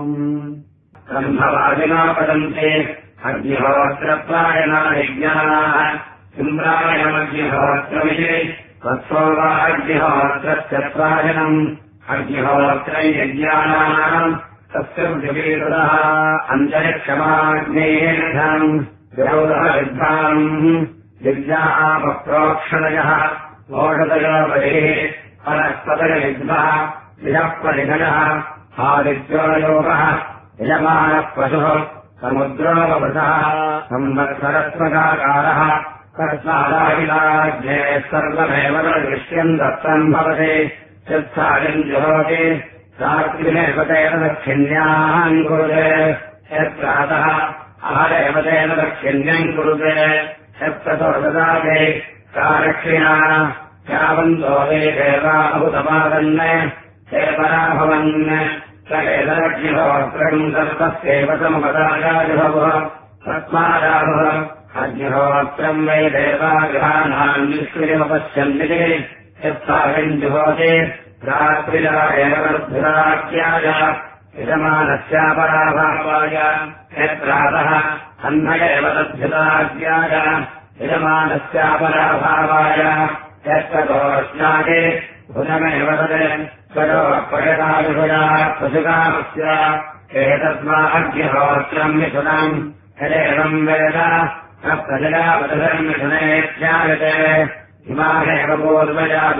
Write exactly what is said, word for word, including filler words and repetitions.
ब्रह्मवादिना पदन्ते अग्निहोत्रप्रायणा यज्ञाः इन्द्रायणमग्निहोत्रमिति तत्सो वा अग्निहोत्रस्य प्रायणम् अग्निहोत्रयज्ञानाम् तस्य पृथिवीकृतः अन्तरिक्षमाग्नेयम् विरोधः विद्वान् यज्ञापप्रोक्षणयः ओषधयोपरिः परस्पतयविद्वः इहः परिघटः आदित्योयोगः यजमानः पशुः समुद्रोपवृतः संवत्सरत्मकाकारः तस्मादाहिलाग्ने सर्वमेव दृश्यम् दत्तम् भवति यत्सायम् जुहोति रात्रिमेव तेन दक्षिण्याम् कुरुते यत्प्रातः आहरेव तेन दक्षिण्यम् कुरुते यत्ततो ददाति सारक्षिणा यावन्तो वे देवाहुतमादन् हे पराभवन् स एतदग्निहोत्रम् सर्वस्यैव समपदायाजुभवः तस्मादाभः अग्निहोत्रम् वै देवागृहाणाम् निष्क्रियम पश्यन्ति यत्सायम् जुहोति रात्रिजा एव वर्धुराख्याय यजमानस्यापराभावाय यत्रातः अन्न एव तद्भुताज्ञाय यजमानस्यापराभावाय यत्ततोष्णाके भुजमेव तत् स्वयोपयताजुभया पशुकामस्य एतस्मा अग्निहोत्रम् मिथुनम् यदेवम् वेद न प्रजया वदधर्मिथुने ज्ञायते इमानेव पूर्वजा